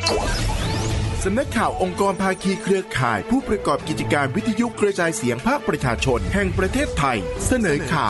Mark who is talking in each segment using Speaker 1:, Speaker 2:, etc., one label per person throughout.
Speaker 1: สำนักข่าวองค์กรภาคีเครือข่ายผู้ประกอบกิจการวิทยุกระจายเสียงภาคประชาชนแห่งประเทศไทยเสนอข่าว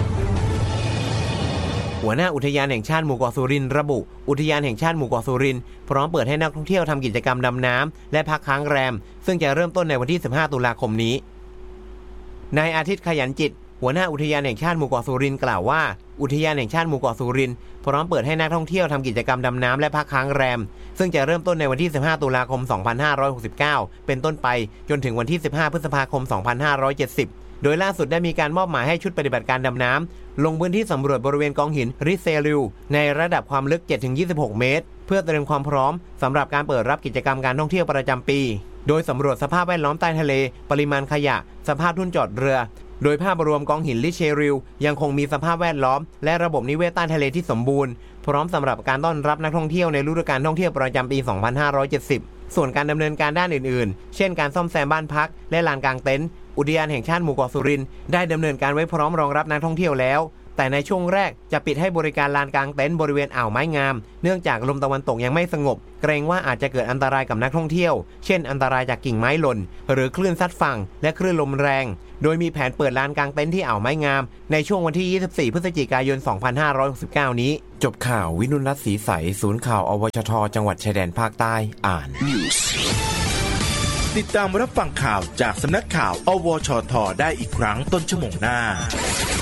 Speaker 2: หัวหน้าอุทยานแห่งชาติหมู่เกาะสุรินทร์ระบุอุทยานแห่งชาติหมู่เกาะสุรินทร์พร้อมเปิดให้นักท่องเที่ยวทำกิจกรรมดำน้ำและพักค้างแรมซึ่งจะเริ่มต้นในวันที่15ตุลาคมนี้นายอาทิตย์ขยันจิตหัวหน้าอุทยานแห่งชาติหมู่เกาะสุรินทร์กล่าวว่าอุทยานแห่งชาติหมู่เกาะสุรินทร์พร้อมเปิดให้นักท่องเที่ยวทำกิจกรรมดำน้ำและพักค้างแรมซึ่งจะเริ่มต้นในวันที่15ตุลาคม2569เป็นต้นไปจนถึงวันที่15พฤษภาคม2570โดยล่าสุดได้มีการมอบหมายให้ชุดปฏิบัติการดำน้ำลงพื้นที่สำรวจบริเวณกองหินริเซริวในระดับความลึก 7-26 เมตรเพื่อเตรียมความพร้อมสำหรับการเปิดรับกิจกรรมการท่องเที่ยวประจำปีโดยสำรวจสภาพแวดล้อมใต้ทะเลปริมาณขยะสภาพทุ่นจอดเรือโดยภาพรวมกองหินริเชริลยังคงมีสภาพแวดล้อมและระบบนิเวศใต้ทะเลที่สมบูรณ์พร้อมสำหรับการต้อนรับนักท่องเที่ยวในฤดูกาลท่องเที่ยวประจำปี 2570 ส่วนการดำเนินการด้านอื่นๆเช่นการซ่อมแซมบ้านพักและลานกางเต็นท์อุทยานแห่งชาติหมู่เกาะสุรินทร์ได้ดำเนินการไว้พร้อมรองรับนักท่องเที่ยวแล้วแต่ในช่วงแรกจะปิดให้บริการลานกางเต็นท์บริเวณอ่าวไม้งามเนื่องจากลมตะวันตกยังไม่สงบเกรงว่าอาจจะเกิดอันตรายกับนักท่องเที่ยวเช่นอันตรายจากกิ่งไม้หล่นหรือคลื่นซัดฝั่งและคลื่นลมแรงโดยมีแผนเปิดลานกางเต็นท์ที่อ่าวไม้งามในช่วงวันที่24พฤศจิกายน2569นี้จบข่าววินุรัตน์ศรีใสศูนย์ข่าวอวชทจังหวัดชายแดนภาคใต้อ่าน
Speaker 1: ติดตามรับฟังข่าวจากสำนักข่าวอวชทได้อีกครั้งต้นชั่วโมงหน้า